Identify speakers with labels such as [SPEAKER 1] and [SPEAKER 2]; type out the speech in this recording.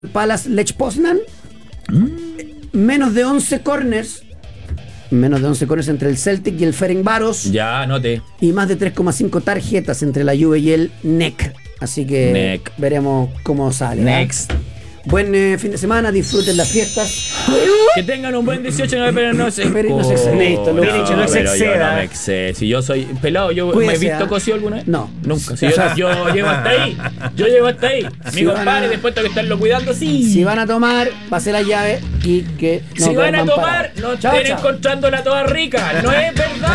[SPEAKER 1] Palace Lech Poznan. Menos de 11 corners. Menos de 11 corners entre el Celtic y el Ferencváros.
[SPEAKER 2] Ya, anote.
[SPEAKER 1] Y más de 3,5 tarjetas entre la Juve y el NEC. Así que veremos cómo sale.
[SPEAKER 2] Next.
[SPEAKER 1] Buen fin de semana, disfruten las fiestas.
[SPEAKER 2] Que tengan un buen 18, pero no se
[SPEAKER 1] Pero no se exceda. Listo, lo dicho, no se
[SPEAKER 2] pero yo
[SPEAKER 1] exceda.
[SPEAKER 2] no me excedo. Si yo soy pelado, yo
[SPEAKER 1] Cuídese,
[SPEAKER 2] me he visto cosido alguna vez.
[SPEAKER 1] No.
[SPEAKER 2] Nunca. Si yo llego hasta ahí. Yo llego hasta ahí.
[SPEAKER 1] Si
[SPEAKER 2] Mi compadre, después tengo que estarlo cuidando, sí.
[SPEAKER 1] Si van a tomar, pase la llave y que no
[SPEAKER 2] si van a
[SPEAKER 1] duerman
[SPEAKER 2] tomar,
[SPEAKER 1] parados.
[SPEAKER 2] no
[SPEAKER 1] Chao,
[SPEAKER 2] estén
[SPEAKER 1] chao.
[SPEAKER 2] encontrándola toda rica. No es verdad.